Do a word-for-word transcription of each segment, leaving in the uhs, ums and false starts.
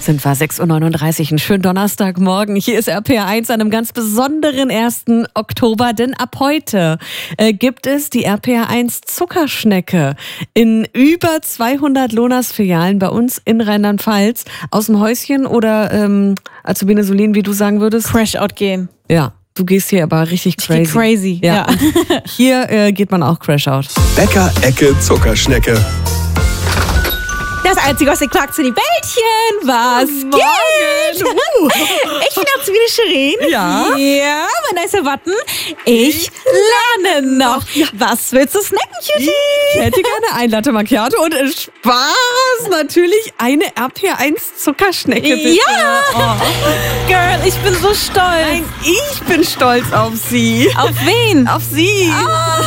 Sind wir sechs Uhr neununddreißig, einen schönen Donnerstagmorgen. Hier ist R P R eins an einem ganz besonderen ersten Oktober, denn ab heute äh, gibt es die R P R eins Zuckerschnecke in über zweihundert Lonas-Filialen bei uns in Rheinland-Pfalz. Aus dem Häuschen oder ähm, Azubine Solin, wie du sagen würdest? Crash-out gehen. Ja. Du gehst hier aber richtig crazy. Ich geh crazy, ja. ja. Hier äh, geht man auch Crash-out. Bäcker-Ecke Zuckerschnecke. Das Einzige, was ihr klagt, sind die Bällchen. Was geht? Uh. Ich bin Azubine Shirin. Ja. Ja, mein nicer Watten. Ich lerne noch. Was willst du snacken, Cutie? Ich hätte gerne ein Latte Macchiato und äh, Spaß natürlich eine R P R eins Zuckerschnecke. Bitte. Ja. Oh. Girl, ich bin so stolz. Nein, ich bin stolz auf sie. Auf wen? Auf sie. Oh,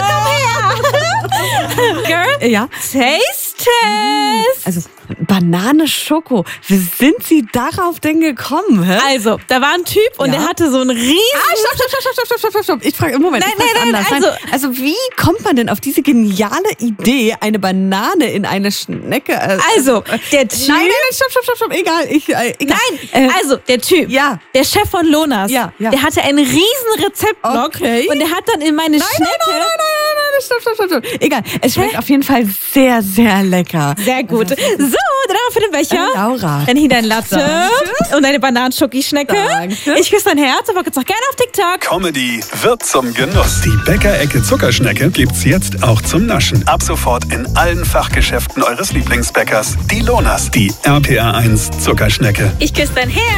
komm her. Girl, Ja. taste test. Also Banane Schoko. Wie sind Sie darauf denn gekommen? Hä? Also, da war ein Typ und Ja. der hatte so einen riesen... Ah, stopp, stopp, stopp, stopp, stopp, stopp, stopp, stopp. Ich frage im Moment. Nein, ich frag's nein, nein, anders. also- also wie kommt man denn auf diese geniale Idee, eine Banane in eine Schnecke? Äh, Also, der Nein, Typ... nein, nein, stopp, stopp, stopp, stopp. Egal. Ich, äh, egal. Nein, Äh, also der Typ, ja. der Chef von Lonas, Ja, ja. der hatte einen riesen Rezeptblock Okay. und der hat dann in meine Nein, Schnecke... nein, nein, nein, nein, nein, stopp, stopp, stopp, stopp. Egal. Es schmeckt auf jeden Fall sehr, sehr lecker. Sehr gut. So, dann haben wir für den Becher. Äh, Laura. Dann hier dein Latte Danke. und deine Bananenschokischnecke. Danke. Ich küsse dein Herz, aber jetzt auch gerne auf TikTok. Comedy wird zum Genuss. Die Bäcker-Ecke Zuckerschnecke gibt's jetzt auch zum Naschen. Ab sofort in allen Fachgeschäften eures Lieblingsbäckers. Die Lonas, die R P R eins Zuckerschnecke. Ich küsse dein Herz.